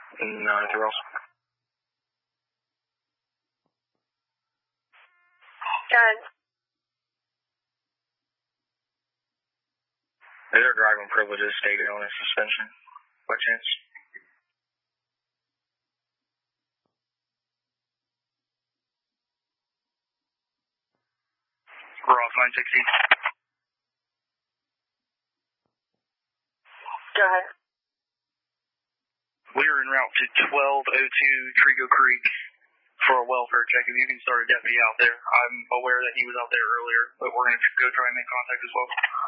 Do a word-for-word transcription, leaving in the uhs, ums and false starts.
No, anything else? Go ahead. Is there driving privileges stated on his suspension, by chance? We're off nine sixty. Go ahead. We are en route to twelve oh two Trigo Creek for a welfare check. If you can start a deputy out there. I'm aware that he was out there earlier, but we're going to go try and make contact as well.